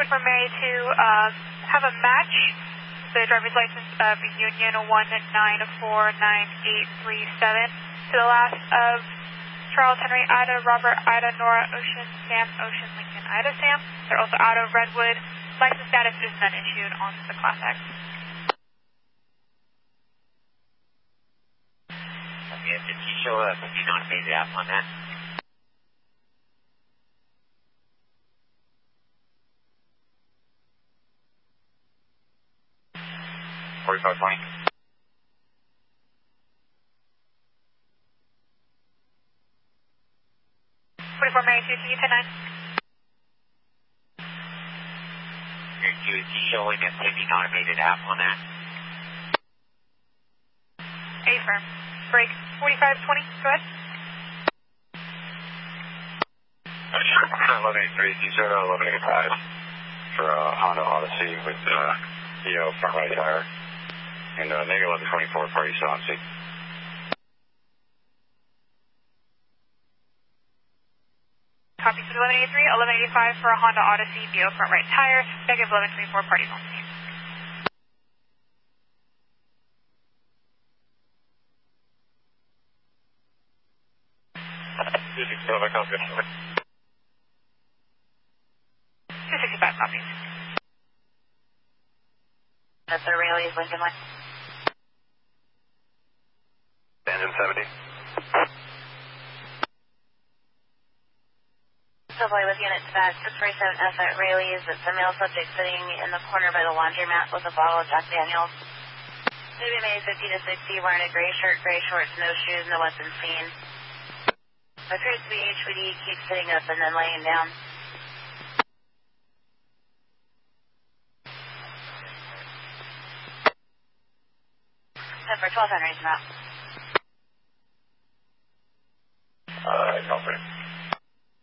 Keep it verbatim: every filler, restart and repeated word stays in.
forty-four Mary to uh, have a match the driver's license of Union one nine four nine eight three seven to the last of Charles Henry Ida Robert Ida Nora Ocean Sam Ocean Lincoln Ida Sam. They're also out of Redwood. License status is none issued on the Class X. Okay, did you show a fifteen automated app on that? forty-five twenty. forty-four Mary two, can you ten nine? Your Q is showing a fifteen automated app on that? Affirm. Break forty-five twenty, go ahead. eleven eighty-three, you showed eleven eighty-five for a Honda Odyssey with uh, E O front right tire. And uh, negative eleven twenty-four, party still on scene. Copy for eleven eighty-three, eleven eighty-five for a Honda Odyssey, B O front right tire, negative eleven twenty-four, parties on scene. two sixty-five, copy. two sixty-five copies. That's the Rayleigh's Lincoln line. Engine seventy. Subway with unit dispatch six forty-seven F at Rayleigh's. It's a male subject sitting in the corner by the laundromat with a bottle of Jack Daniels. Maybe made fifty to sixty, wearing a gray shirt, gray shorts, no shoes, no weapons seen. Appears to be H V D, keeps sitting up and then laying down. Except for twelve Henry's map.